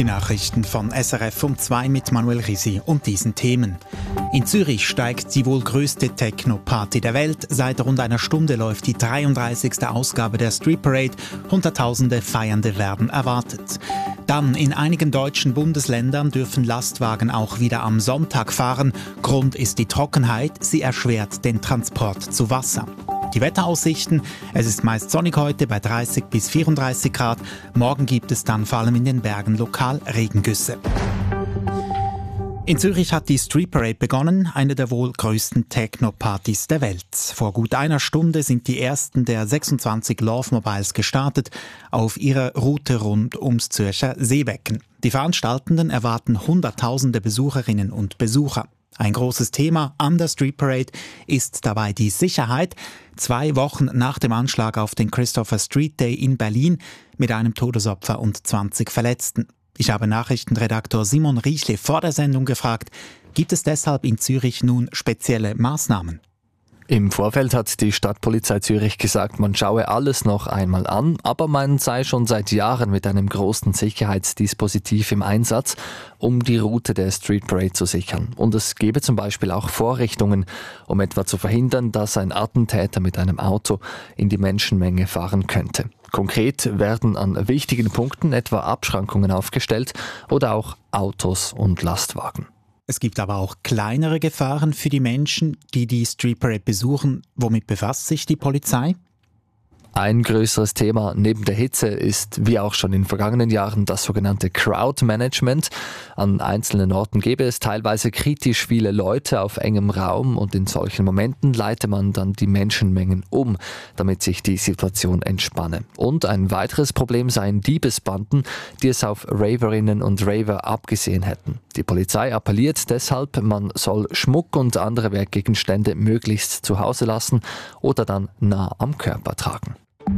Die Nachrichten von SRF um 2 mit Manuel Risi und diesen Themen. In Zürich steigt die wohl größte Techno-Party der Welt. Seit rund einer Stunde läuft die 33. Ausgabe der Street Parade. Hunderttausende Feiernde werden erwartet. Dann in einigen deutschen Bundesländern dürfen Lastwagen auch wieder am Sonntag fahren. Grund ist die Trockenheit. Sie erschwert den Transport zu Wasser. Die Wetteraussichten: Es ist meist sonnig heute bei 30 bis 34 Grad. Morgen gibt es dann vor allem in den Bergen lokal Regengüsse. In Zürich hat die Street Parade begonnen, eine der wohl größten Techno-Partys der Welt. Vor gut einer Stunde sind die ersten der 26 Love Mobiles gestartet auf ihrer Route rund ums Zürcher Seebecken. Die Veranstaltenden erwarten Hunderttausende Besucherinnen und Besucher. Ein großes Thema an der Street Parade ist dabei die Sicherheit. 2 Wochen nach dem Anschlag auf den Christopher Street Day in Berlin mit einem Todesopfer und 20 Verletzten. Ich habe Nachrichtenredaktor Simon Riechle vor der Sendung gefragt, gibt es deshalb in Zürich nun spezielle Maßnahmen? Im Vorfeld hat die Stadtpolizei Zürich gesagt, man schaue alles noch einmal an, aber man sei schon seit Jahren mit einem großen Sicherheitsdispositiv im Einsatz, um die Route der Street Parade zu sichern. Und es gebe zum Beispiel auch Vorrichtungen, um etwa zu verhindern, dass ein Attentäter mit einem Auto in die Menschenmenge fahren könnte. Konkret werden an wichtigen Punkten etwa Abschrankungen aufgestellt oder auch Autos und Lastwagen. Es gibt aber auch kleinere Gefahren für die Menschen, die die Street Parade besuchen. Womit befasst sich die Polizei? Ein größeres Thema neben der Hitze ist, wie auch schon in vergangenen Jahren, das sogenannte Crowd-Management. An einzelnen Orten gäbe es teilweise kritisch viele Leute auf engem Raum und in solchen Momenten leite man dann die Menschenmengen um, damit sich die Situation entspanne. Und ein weiteres Problem seien Diebesbanden, die es auf Raverinnen und Raver abgesehen hätten. Die Polizei appelliert deshalb, man soll Schmuck und andere Wertgegenstände möglichst zu Hause lassen oder dann nah am Körper tragen.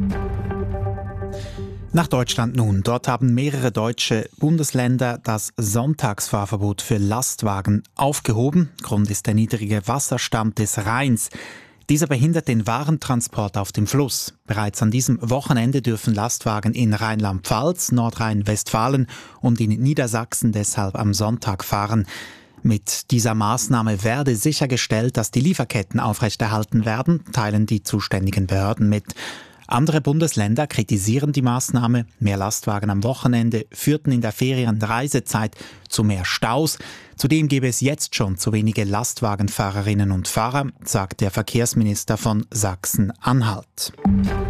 Nach Deutschland nun. Dort haben mehrere deutsche Bundesländer das Sonntagsfahrverbot für Lastwagen aufgehoben. Grund ist der niedrige Wasserstand des Rheins. Dieser behindert den Warentransport auf dem Fluss. Bereits an diesem Wochenende dürfen Lastwagen in Rheinland-Pfalz, Nordrhein-Westfalen und in Niedersachsen deshalb am Sonntag fahren. Mit dieser Maßnahme werde sichergestellt, dass die Lieferketten aufrechterhalten werden, teilen die zuständigen Behörden mit. Andere Bundesländer kritisieren die Maßnahme. Mehr Lastwagen am Wochenende führten in der Ferienreisezeit zu mehr Staus. Zudem gäbe es jetzt schon zu wenige Lastwagenfahrerinnen und Fahrer, sagt der Verkehrsminister von Sachsen-Anhalt.